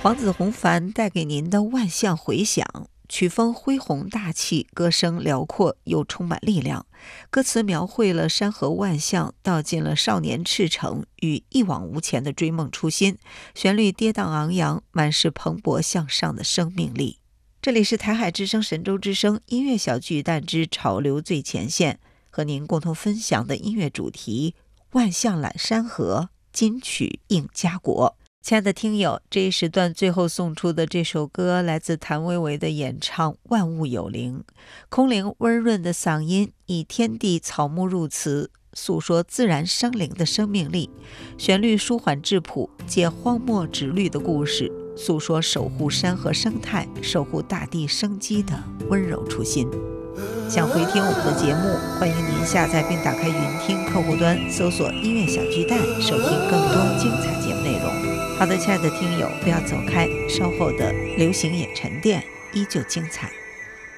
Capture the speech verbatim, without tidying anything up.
黄子弘凡带给您的万象回响，曲风恢宏大气，歌声辽阔又充满力量。歌词描绘了山河万象，道尽了少年赤诚与一往无前的追梦初心。旋律跌宕昂扬，满是蓬勃向上的生命力。这里是台海之声神州之声音乐小巨蛋之潮流最前线，和您共同分享的音乐主题：万象揽山河，金曲应家国。亲爱的听友，这一时段最后送出的这首歌来自谭维维的演唱《万物有灵》，空灵温润的嗓音以天地草木入词，诉说自然生灵的生命力，旋律舒缓质朴，借荒漠直绿的故事，诉说守护山河生态、守护大地生机的温柔初心。想回听我们的节目，欢迎您下载并打开云听客户端，搜索音乐小巨蛋，收听更多精彩节目内容。好的，亲爱的听友，不要走开，稍后的流行也沉淀依旧精彩。